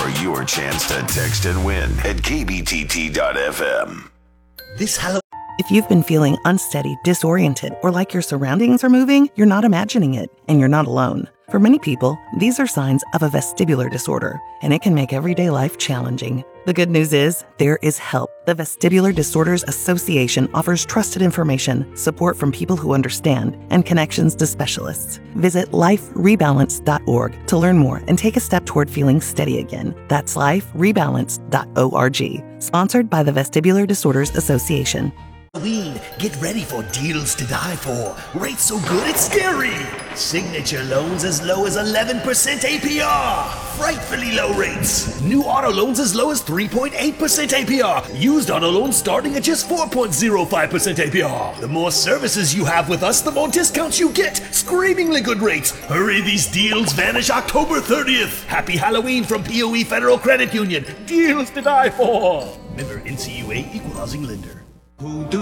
for your chance to text and win at kbtt.fm. This Halloween. If you've been feeling unsteady, disoriented, or like your surroundings are moving, you're not imagining it, and you're not alone. For many people, these are signs of a vestibular disorder, and it can make everyday life challenging. The good news is, there is help. The Vestibular Disorders Association offers trusted information, support from people who understand, and connections to specialists. Visit liferebalance.org to learn more and take a step toward feeling steady again. That's liferebalance.org. Sponsored by the Vestibular Disorders Association. Halloween, get ready for deals to die for. Rates so good it's scary. Signature loans as low as 11% APR. Frightfully low rates. New auto loans as low as 3.8% APR. Used auto loans starting at just 4.05% APR. The more services you have with us, the more discounts you get. Screamingly good rates. Hurry, these deals vanish October 30th. Happy Halloween from POE Federal Credit Union. Deals to die for. Member NCUA Equal Housing Lender. Who do